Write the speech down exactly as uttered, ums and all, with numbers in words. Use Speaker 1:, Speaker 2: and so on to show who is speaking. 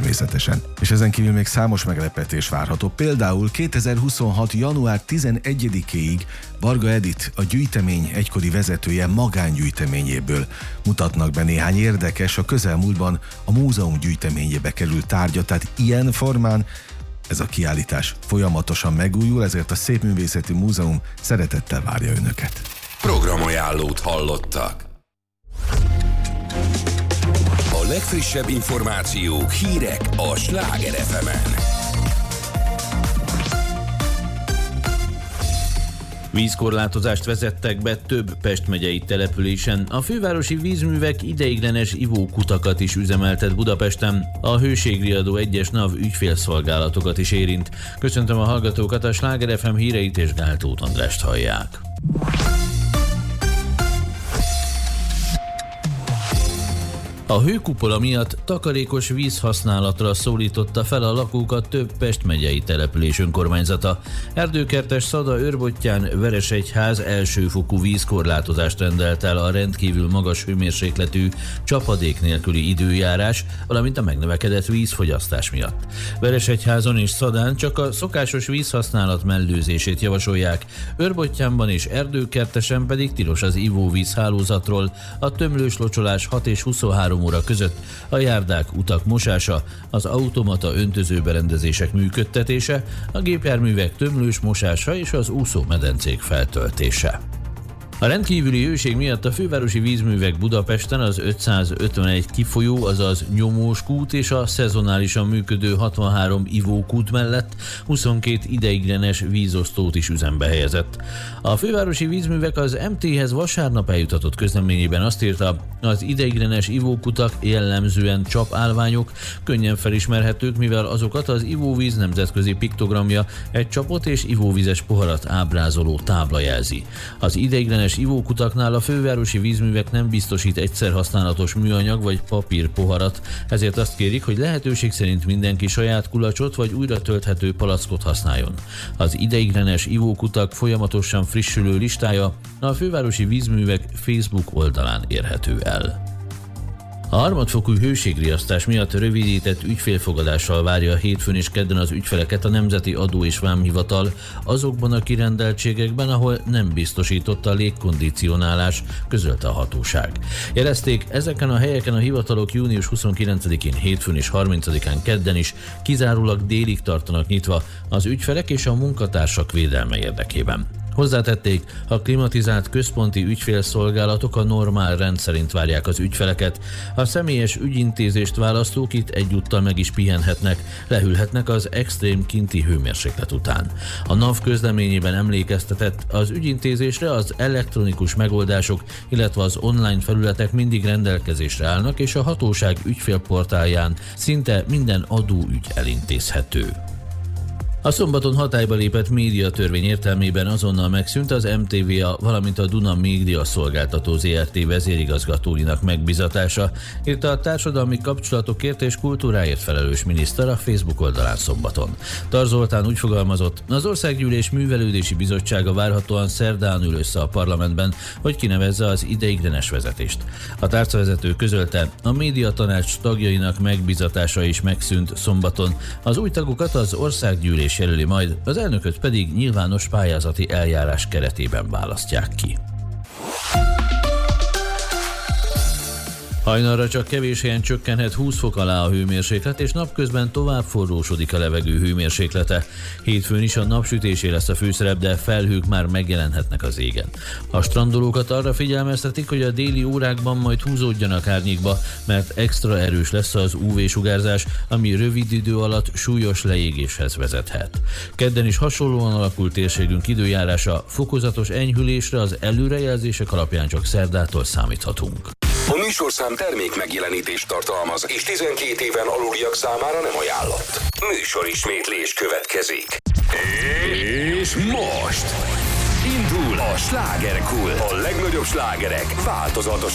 Speaker 1: természetesen. És ezen kívül még számos meglepetés várható. Például kétezer-huszonhat. január tizenegyedikéig Varga Edit, a gyűjtemény egykori vezetője magángyűjteményéből mutatnak be néhány érdekes, a közelmúltban a múzeum gyűjteményébe került tárgya, tehát ilyen formán ez a kiállítás folyamatosan megújul, ezért a Szépművészeti Múzeum szeretettel várja önöket.
Speaker 2: Programajánlót hallottak. A legfrissebb információk, hírek a Sláger ef emen.
Speaker 3: Vízkorlátozást vezettek be több Pest megyei településen. A fővárosi vízművek ideiglenes ivókutakat is üzemeltet Budapesten. A hőségriadó egyes NAV ügyfélszolgálatokat is érint. Köszöntöm a hallgatókat, a Sláger ef em híreit és Gál Tóth Andrást hallják. A hőkupola miatt takarékos vízhasználatra szólította fel a lakókat több Pest megyei település önkormányzata. Erdőkertes, Szada, Őrbottyán, Veresegyház elsőfokú vízkorlátozást rendelt el a rendkívül magas hőmérsékletű, csapadék nélküli időjárás, valamint a megnövekedett vízfogyasztás miatt. Veresegyházon és Szadán csak a szokásos vízhasználat mellőzését javasolják, Őrbottyánban és Erdőkertesen pedig tilos az ivóvíz hálózatról, a tömlős locsolás hat és huszonhárom óra között, a járdák, utak mosása, az automata öntözőberendezések működtetése, a gépjárművek tömlős mosása és az úszómedencék feltöltése. A rendkívüli hőség miatt a fővárosi vízművek Budapesten az ötszázötvenegy kifolyó, azaz nyomós kút és a szezonálisan működő hatvanhárom ivókút mellett huszonkét ideiglenes vízosztót is üzembe helyezett. A fővárosi vízművek az em té-hez vasárnap eljutatott közleményében azt írta, az ideiglenes ivókutak jellemzően csapállványok, könnyen felismerhetők, mivel azokat az ivóvíz nemzetközi piktogramja, egy csapot és ivóvizes poharat ábrázoló tábla jelzi. Az ideiglenes ivókutaknál a fővárosi vízművek nem biztosít egyszerhasználatos műanyag vagy papír poharat, ezért azt kérik, hogy lehetőség szerint mindenki saját kulacsot vagy újra tölthető palackot használjon. Az ideiglenes ivókutak folyamatosan frissülő listája a fővárosi vízművek Facebook oldalán érhető el. A harmadfokú hőségriasztás miatt rövidített ügyfélfogadással várja hétfőn és kedden az ügyfeleket a Nemzeti Adó- és Vámhivatal azokban a kirendeltségekben, ahol nem biztosított a légkondicionálás, közölte a hatóság. Jelezték, ezeken a helyeken a hivatalok június huszonkilencedikén hétfőn és harmincadikán kedden is kizárólag délig tartanak nyitva az ügyfelek és a munkatársak védelme érdekében. Hozzátették, a klimatizált központi ügyfélszolgálatok a normál rend szerint várják az ügyfeleket, a személyes ügyintézést választók itt egyúttal meg is pihenhetnek, lehűlhetnek az extrém kinti hőmérséklet után. A NAV közleményében emlékeztetett, az ügyintézésre az elektronikus megoldások, illetve az online felületek mindig rendelkezésre állnak, és a hatóság ügyfélportálján szinte minden adóügy elintézhető. A szombaton hatályba lépett médiatörvény értelmében azonnal megszűnt az em té vé á, valamint a Duna Média Szolgáltató zé er té vezérigazgatóinak megbizatása, írta a társadalmi kapcsolatokért és kultúráért felelős miniszter a Facebook oldalán szombaton. Tar Zoltán úgy fogalmazott, az Országgyűlés Művelődési Bizottsága várhatóan szerdán ül össze a parlamentben, hogy kinevezze az ideiglenes vezetést. A tárcavezető közölte, a médiatanács tagjainak megbizatása is megszűnt szombaton. Az új tagokat az Országgyűlés jelöli majd, az elnököt pedig nyilvános pályázati eljárás keretében választják ki. Hajnalra csak kevés helyen csökkenhet húsz fok alá a hőmérséklet, és napközben tovább forrósodik a levegő hőmérséklete. Hétfőn is a napsütésé lesz a főszerep, de felhők már megjelenhetnek az égen. A strandolókat arra figyelmeztetik, hogy a déli órákban majd húzódjanak árnyékba, mert extra erős lesz az ú vé-sugárzás, ami rövid idő alatt súlyos leégéshez vezethet. Kedden is hasonlóan alakult térségünk időjárása, fokozatos enyhülésre az előrejelzések alapján csak szerdától számíthatunk.
Speaker 2: A műsorszám termék megjelenítést tartalmaz, és tizenkét éven aluliak számára nem ajánlott. Műsorismétlés következik. És most indul a slágerkult. A legnagyobb slágerek változatos